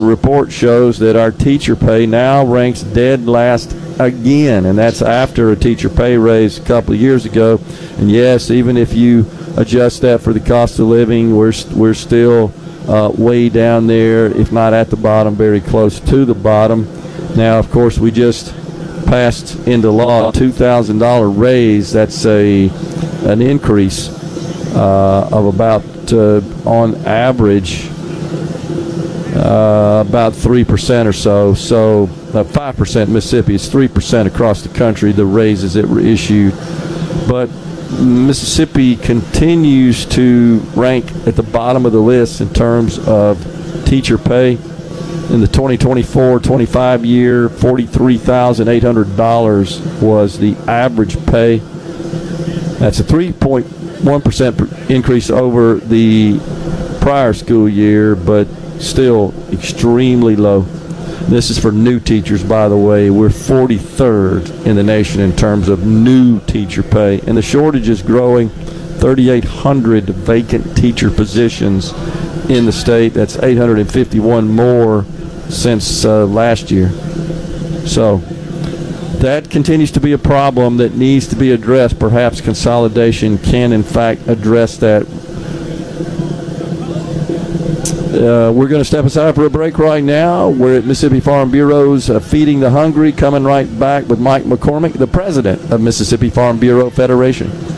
report shows that our teacher pay now ranks dead last again, and that's after a teacher pay raise a couple of years ago. And yes, even if you adjust that for the cost of living, we're still way down there, if not at the bottom, very close to the bottom. Now, of course, we just passed into law a $2,000 raise. That's an increase of about, on average, about 3% or so. So 5% in Mississippi, it's 3% across the country, the raises that were issued. But Mississippi continues to rank at the bottom of the list in terms of teacher pay. In the 2024-25 year, $43,800 was the average pay. That's a 3.1% increase over the prior school year, but still extremely low. This is for new teachers, by the way. We're 43rd in the nation in terms of new teacher pay. And the shortage is growing. 3,800 vacant teacher positions in the state. That's 851 more since last year. So that continues to be a problem that needs to be addressed. Perhaps consolidation can, in fact, address that. We're going to step aside for a break right now. We're at Mississippi Farm Bureau's Feeding the Hungry, coming right back with Mike McCormick, the president of Mississippi Farm Bureau Federation.